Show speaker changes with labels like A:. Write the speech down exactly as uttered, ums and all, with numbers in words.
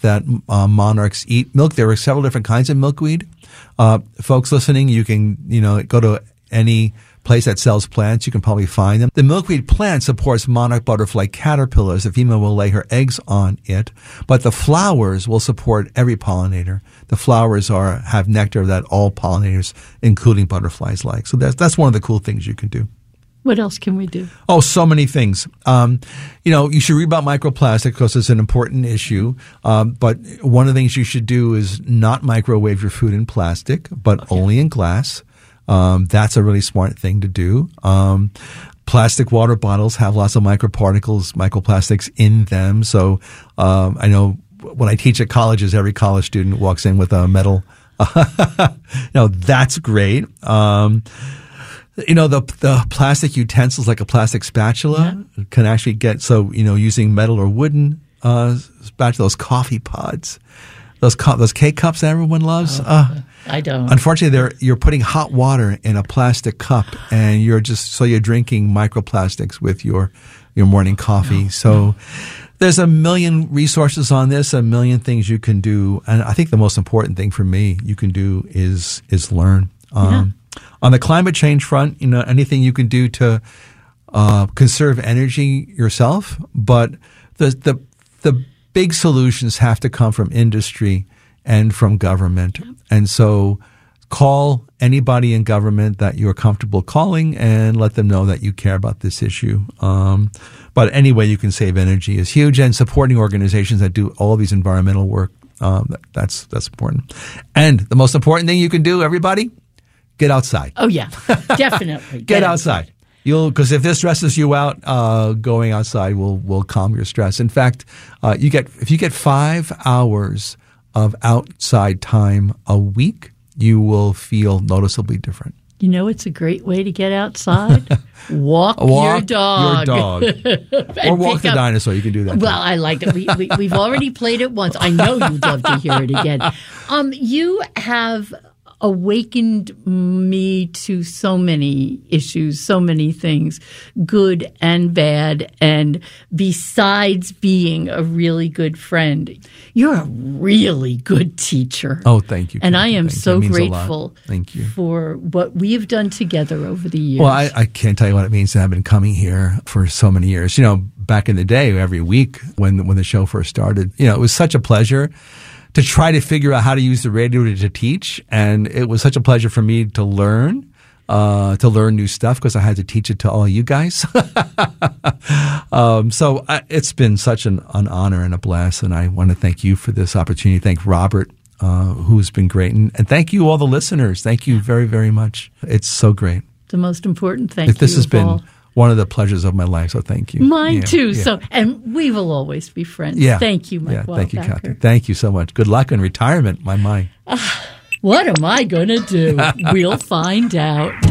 A: that uh, monarchs eat milk. There are several different kinds of milkweed. Uh, folks listening, you can, you know, go to any place that sells plants. You can probably find them. The milkweed plant supports monarch butterfly caterpillars. The female will lay her eggs on it, but the flowers will support every pollinator. The flowers are have nectar that all pollinators, including butterflies, like. So that's that's one of the cool things you can do.
B: What else can we do?
A: Oh, so many things. Um, you know, you should read about microplastic because it's an important issue. Um, but one of the things you should do is not microwave your food in plastic, but okay. only in glass. Um, that's a really smart thing to do. Um, plastic water bottles have lots of microparticles, microplastics in them. So um, I know when I teach at colleges, every college student walks in with a metal. you know, that's great. Um, You know, the the plastic utensils like a plastic spatula yeah. can actually get, so, you know, using metal or wooden uh, spatula, those coffee pods, those co- those K-cups that everyone loves.
B: Oh,
A: uh,
B: I don't.
A: Unfortunately, they're, you're putting hot water in a plastic cup and you're just, so you're drinking microplastics with your, your morning coffee. No, so no. There's a million resources on this, a million things you can do. And I think the most important thing for me you can do is is learn. Um, yeah. On the climate change front, you know, anything you can do to uh, conserve energy yourself, but the the the big solutions have to come from industry and from government. And so call anybody in government that you're comfortable calling and let them know that you care about this issue. Um, but any way you can save energy is huge, and supporting organizations that do all these environmental work, um, that's that's important. And the most important thing you can do, everybody, get outside.
B: Oh, yeah, definitely.
A: Get, Get outside. outside. You'll, because if this stresses you out, uh, going outside will will calm your stress. In fact, uh, you get if you get five hours of outside time a week, you will feel noticeably different.
B: You know, it's a great way to get outside. Walk,
A: walk
B: your dog.
A: Your dog. Or walk the up. dinosaur. You can do that.
B: Well, too. I like that. We, we, we've already played it once. I know you'd love to hear it again. Um, you have awakened me to so many issues, so many things, good and bad. And besides being a really good friend, you're a really good teacher.
A: Oh, thank you.
B: And I am
A: Thanks.
B: so grateful
A: thank you.
B: for what we've done together over the years.
A: Well, I, I can't tell you what it means to have been coming here for so many years. You know, back in the day, every week when when the show first started, you know, it was such a pleasure to try to figure out how to use the radio to, to teach. And it was such a pleasure for me to learn, uh, to learn new stuff because I had to teach it to all you guys. um, so I, it's been such an, an honor and a blast. And I want to thank you for this opportunity. Thank Robert, uh, who's been great. And, and thank you, all the listeners. Thank you very, very much. It's so great.
B: The most important thank
A: this
B: you
A: has been
B: all.
A: One of the pleasures of my life, so thank you.
B: Mine
A: yeah,
B: too.
A: Yeah.
B: So, and we will always be friends.
A: Yeah.
B: Thank you, Mike
A: yeah,
B: Wildbacker.
A: Thank you, Kathy. Thank you so much. Good luck in retirement, my my.
B: Uh, what am I going to do? We'll find out.